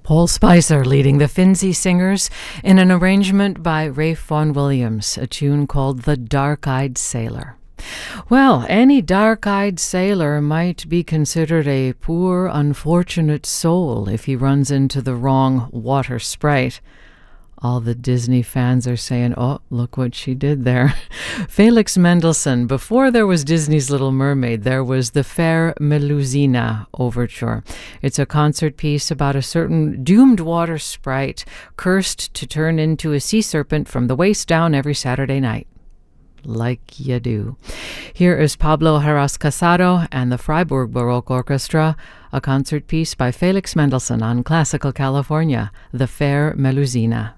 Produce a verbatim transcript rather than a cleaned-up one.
Paul Spicer leading the Finzi Singers in an arrangement by Ralph Vaughan Williams, a tune called The Dark-Eyed Sailor. Well, any dark-eyed sailor might be considered a poor, unfortunate soul if he runs into the wrong water sprite. All the Disney fans are saying, oh, look what she did there. Felix Mendelssohn, before there was Disney's Little Mermaid, there was the Fair Melusina Overture. It's a concert piece about a certain doomed water sprite cursed to turn into a sea serpent from the waist down every Saturday night. Like you do. Here is Pablo Heras Casado and the Freiburg Baroque Orchestra, a concert piece by Felix Mendelssohn on Classical California, the Fair Melusina.